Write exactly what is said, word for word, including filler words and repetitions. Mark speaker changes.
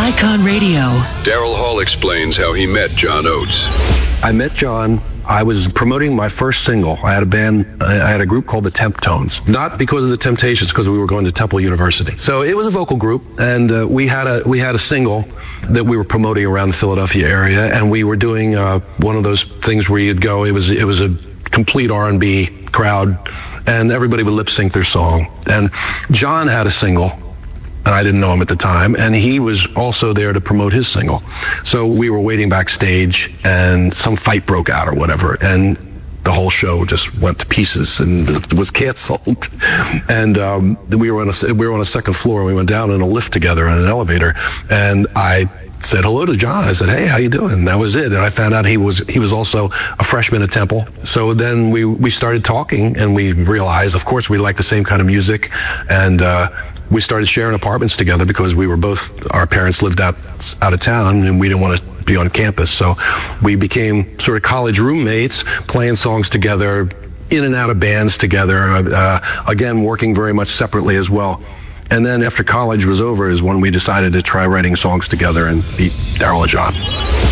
Speaker 1: Icon Radio.
Speaker 2: Daryl Hall explains how he met John Oates.
Speaker 3: I met John. I was promoting my first single. I had a band, I had a group called the Temp Tones. Not because of the Temptations, because we were going to Temple University. So it was a vocal group, and uh, we had a we had a single that we were promoting around the Philadelphia area, and we were doing uh, one of those things where you'd go, it was it was a complete R and B crowd, and everybody would lip sync their song. And John had a single, and I didn't know him at the time, and he was also there to promote his single. So we were waiting backstage, and some fight broke out or whatever, and the whole show just went to pieces and it was canceled. And um, we were on a we were on a second floor, and we went down in a lift together in an elevator, and I said hello to John. I said, hey, how you doing? And that was it. And I found out he was he was also a freshman at Temple. So then we we started talking, and we realized, of course, we like the same kind of music, and uh, we started sharing apartments together because we were both, our parents lived out out of town, and we didn't want to be on campus. So we became sort of college roommates, playing songs together, in and out of bands together, uh, again, working very much separately as well. And then after college was over is when we decided to try writing songs together and be Daryl and John.